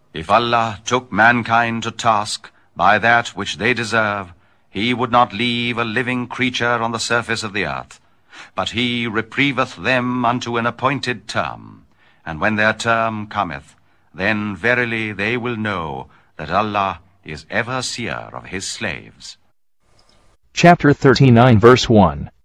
If Allah took mankind to task by that which they deserve, he would not leave a living creature on the surface of the earth, but he reprieveth them unto an appointed term. And when their term cometh, then verily they will know that Allah is ever seer of his slaves. Chapter 39 verse 1.